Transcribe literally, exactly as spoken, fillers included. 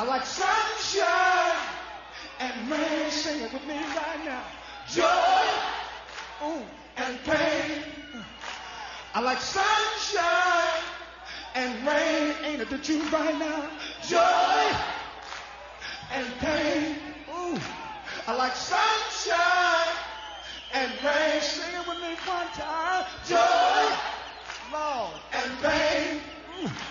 like sunshine and rain. Sing it with me right now. Joy ooh, and pain. I like sunshine and rain. Ain't it the truth right now? Joy and pain. Ooh. I like sunshine and rain. Sing it with me one time. Joy, Lord, and pain. Ooh.